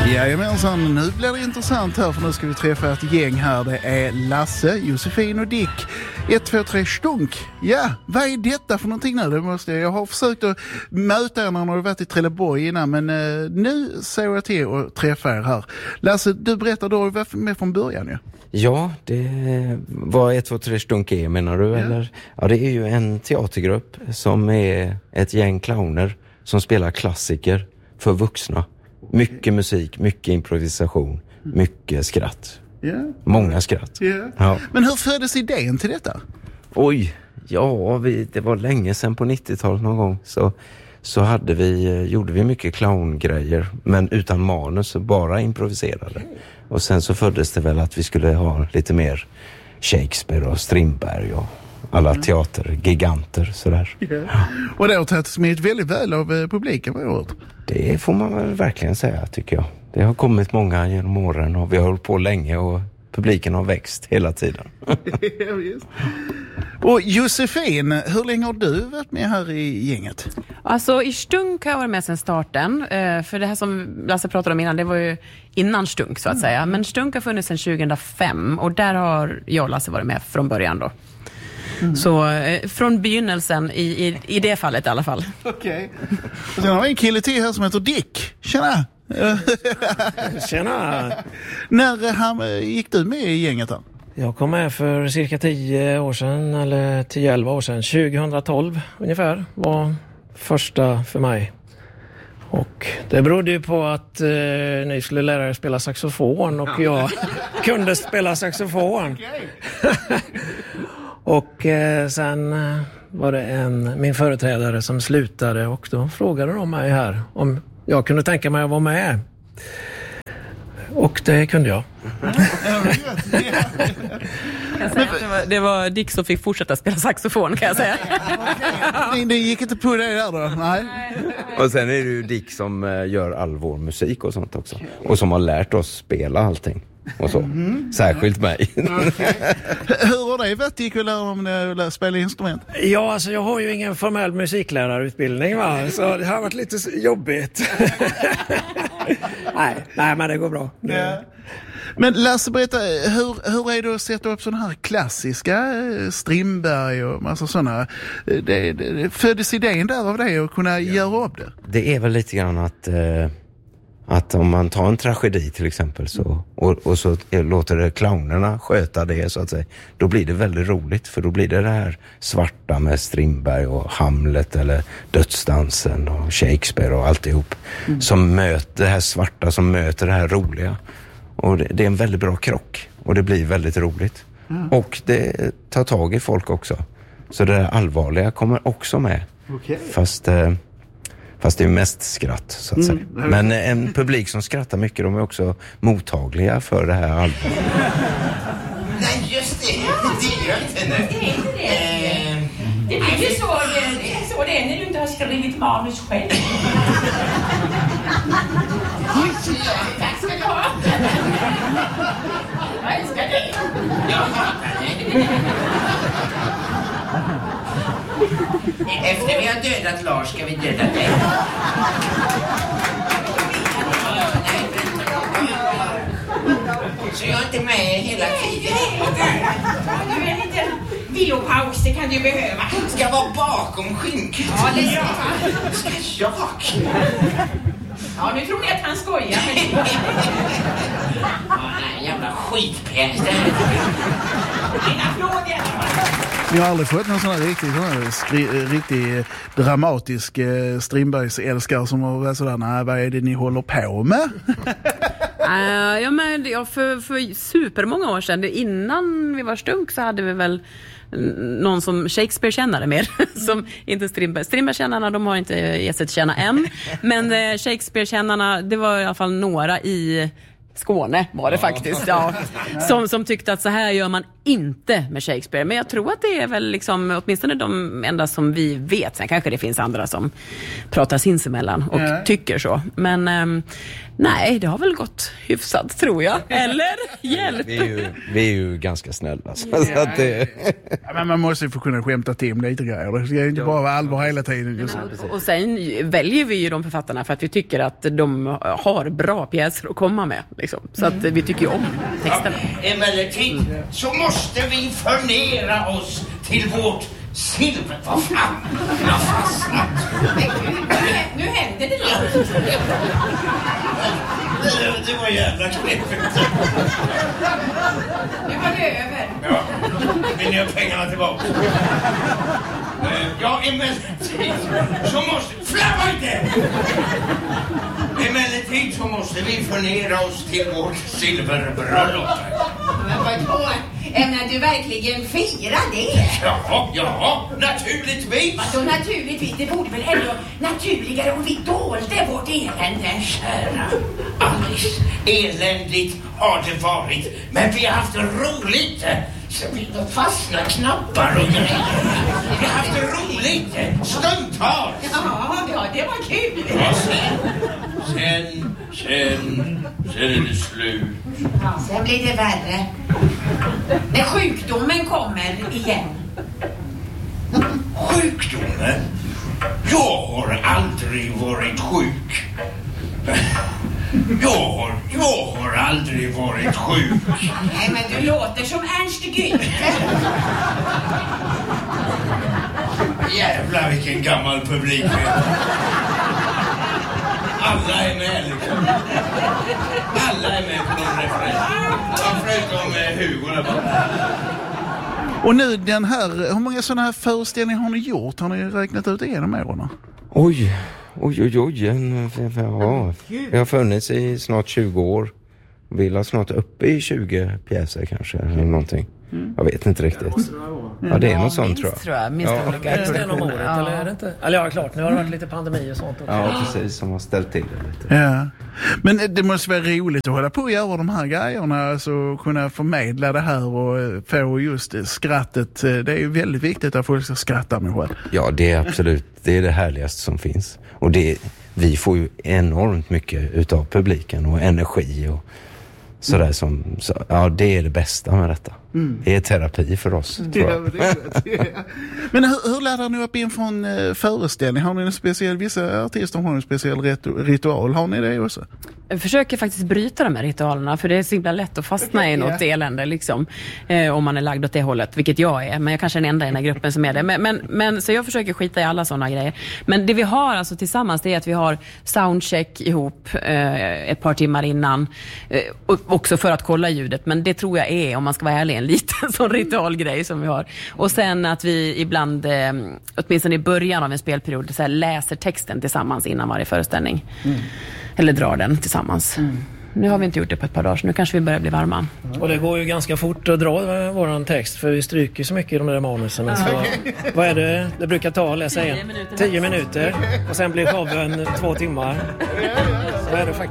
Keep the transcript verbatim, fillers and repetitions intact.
Jajamensan, nu blir det intressant här för nu ska vi träffa ett gäng här. Det är Lasse, Josefin och Dick. ett, två, tre, stunk. Ja, vad är detta för någonting nu? Det måste jag. jag har försökt att möta er när jag har varit i Trelleborg innan, men eh, nu såg jag till att träffa er här. Lasse, du berättade då var med från början ju. Ja, det var ett, två, tre stunk är, menar du? Ja. Eller? Ja, det är ju en teatergrupp som är ett gäng clowner som spelar klassiker för vuxna. Mycket musik, mycket improvisation, mycket skratt. Yeah. Många skratt. Yeah. Ja. Men hur föddes idén till detta? Oj, ja, vi, det var länge sedan på nittiotalet någon gång. Så, så hade vi, gjorde vi mycket clowngrejer, men utan manus, bara improviserade. Och sen så föddes det väl att vi skulle ha lite mer Shakespeare och Strindberg och alla mm. teatergiganter sådär. Yeah. Ja. Och det har tagit smitt väldigt väl av publiken på året. Det får man väl verkligen säga, tycker jag. Det har kommit många genom åren och vi har hållit på länge och publiken har växt hela tiden. Ja, visst. Och Josefin, hur länge har du varit med här i gänget? Alltså i Stunk har jag varit med sedan starten. För det här som Lasse pratade om innan, det var ju innan Stunk så att säga. Men Stunk har funnits sedan tjugohundrafem och där har jag och Lasse varit med från början då. Mm. Så eh, från begynnelsen i, i, i det fallet i alla fall. Okej. Okay. Och sen har vi en kille till här som heter Dick. Tjena! Tjena! När han, gick du med i gänget då? Jag kom med för cirka tio år sedan, eller tio elva år sedan. tjugohundratolv ungefär var första för mig. Och det berodde ju på att eh, ni skulle lära er spela saxofon och jag kunde spela saxofon. Och eh, sen eh, var det en, min företrädare som slutade och då frågade de mig här om jag kunde tänka mig att vara med. Och det kunde jag. Jag säga att det, var, det var Dick som fick fortsätta spela saxofon, kan jag säga. Okay. Det gick inte på det där då? Nej. Och sen är det ju Dick som gör all vår musik och sånt också. Och som har lärt oss spela allting. Och så. Mm. Särskilt mig. Okay. Hur har det varit, Dick, att lära om att spela instrument? Ja, alltså jag har ju ingen formell musiklärarutbildning, va? Så det har varit lite jobbigt. nej, nej, men det går bra. Ja. Men Lasse, berätta, hur, hur är det att sätta upp sådana här klassiska Strindberg och massa sådana? Det, det, föddes idén där av det och kunna ja. göra upp det? Det är väl lite grann att... Eh... Att om man tar en tragedi till exempel så, och, och så låter det clownerna sköta det så att säga, då blir det väldigt roligt, för då blir det det här svarta med Strindberg och Hamlet eller Dödsdansen och Shakespeare och alltihop mm. som möter det här svarta som möter det här roliga. Och det, det är en väldigt bra krock och det blir väldigt roligt. Mm. Och det tar tag i folk också. Så det där allvarliga kommer också med. Okay. Fast... Eh, Fast det är mest skratt, så att säga. Mm. Men en publik som skrattar mycket, de är också mottagliga för det här albumet. Nej, just det. Det gör inte nu. Det är inte det. Eh, det blir ju så det, är så det är när du inte har skrivit manus själv. Tack ska du ha. Jag älskar dig. Jag hatar dig. Efter vi har dödat Lars ska vi döda dig. Så jag är inte med hela tiden. Du är en liten vilopaus, det kan du behöva. Ska jag vara bakom skynket? Ja, det ska Ska jag? Ja, nu tror ni att han skojar. Men... ja, nej, jävla skitpjäs. En applåd igen. Jag har aldrig fått någon sån här riktigt, sån här skri- riktigt dramatisk eh, Strindbergs älskare som har varit sådär, nej, vad är det ni håller på med? uh, ja, men ja, för, för supermånga år sedan, innan vi var Stunk så hade vi väl någon som Shakespeare-kännare mer, som inte Strindberg. Strindberg-kännarna, de har inte gett sig till känna än, men eh, Shakespeare-kännarna, det var i alla fall några i Skåne var det faktiskt, ja. Som, som tyckte att så här gör man inte med Shakespeare, men jag tror att det är väl liksom, åtminstone de enda som vi vet. Sen kanske det finns andra som pratar sinsemellan och Nej. tycker så. Men um, nej, det har väl gått hyfsat, tror jag. Eller? Hjälp! Vi är ju, vi är ju ganska snälla. Så så att det... Ja, men man måste ju få kunna skämta till med lite grejer. Det ska ju inte bara vara allvar hela tiden. Just. Och, och sen väljer vi ju de författarna för att vi tycker att de har bra pjäser att komma med. Liksom. Så att vi tycker ju om texterna. Emellertid så måste vi förnera oss till vårt silver. Vad fan? Jag har fastnat. Nu händer det något. Det, det var jävla knepigt. Nu var det över. Ja, vill ni ha pengarna tillbaka? Eh, Ja, emellertid så måste... Flamma inte! Emellertid så måste vi förnera oss till vårt silverbröllop. Men vadå? Ämnar du verkligen fira det? Ja, ja, naturligtvis. Vadå naturligtvis? Det borde väl ändå naturligare om vi dolde vårt elände. Kära Alice, eländigt har det varit, men vi har haft roligt. Så vi har fastna knappar och grejer. Vi har haft roligt, stundtals. Ja, ja, det var kul. Ja, sen, sen, sen, sen är det slut. Ja, sen blir det värre. När sjukdomen kommer igen. Sjukdomen? Jag har aldrig varit sjuk. Jag har, jag har aldrig varit sjuk. Nej, men du låter som Ernst Günther. Jävlar vilken gammal publik vi är. Alla är med liksom. Alla är med på någon referens. Ja, förutom eh, Hugo där bara. Och nu den här, hur många sådana här föreställningar har ni gjort? Har ni räknat ut det genom åren? Oj, oj, oj, oj. En, ja. Vi har funnits i snart tjugo år. Vi är snart uppe i tjugo pjäser kanske, eller någonting. Mm. Jag vet inte riktigt. Ja, det är något sånt, tror jag. tror jag. Minst Ja. olika Är det en om produktioner. året, Ja. eller är det inte? Eller ja, klart. Nu har det varit lite pandemi och sånt också. Ja, precis. Som har ställt till det lite. Ja. Men det måste vara roligt att hålla på och göra de här grejerna. Alltså kunna förmedla det här och få just skrattet. Det är ju väldigt viktigt att folk ska skratta med själv. Ja, det är absolut. Det är det härligaste som finns. Och det, vi får ju enormt mycket utav publiken och energi och sådär som, så, ja, det är det bästa med detta. Mm. Det är terapi för oss, tror jag. Ja, det är det. Men hur, hur laddar ni upp inför en uh, föreställning? Har ni en speciell, vissa artister har en speciell ritu- ritual. Har ni det också? Jag försöker faktiskt bryta de här ritualerna, för det är så himla lätt att fastna okay, i något yeah. elände liksom, eh, om man är lagd åt det hållet, vilket jag är, men jag kanske är den enda i den här gruppen som är det. Men, men, men, så jag försöker skita i alla sådana grejer. Men det vi har alltså tillsammans, det är att vi har soundcheck ihop eh, ett par timmar innan, eh, och, också för att kolla ljudet, men det tror jag är, om man ska vara ärlig, en liten sån ritualgrej som vi har. Och sen att vi ibland, eh, åtminstone i början av en spelperiod, så här, läser texten tillsammans innan varje föreställning. Mm. Eller drar den tillsammans. Mm. Nu har vi inte gjort det på ett par dagar, så nu kanske vi börjar bli varma. Mm. Och det går ju ganska fort att dra våran text, för vi stryker så mycket i de där manusen. Så vad är det? Det brukar ta, läsa igen. Tio minuter. Och sen blir showen två timmar. Så är det faktiskt.